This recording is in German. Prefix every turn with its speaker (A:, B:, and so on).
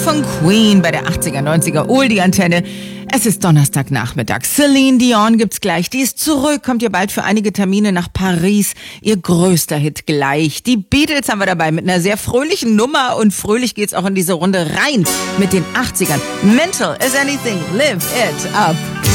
A: von Queen bei der 80er, 90er Oldie-Antenne. Es ist Donnerstagnachmittag. Celine Dion gibt's gleich. Die ist zurück, kommt ihr bald für einige Termine nach Paris. Ihr größter Hit gleich. Die Beatles haben wir dabei mit einer sehr fröhlichen Nummer und fröhlich geht's auch in diese Runde rein mit den 80ern. Mental as anything, live it up.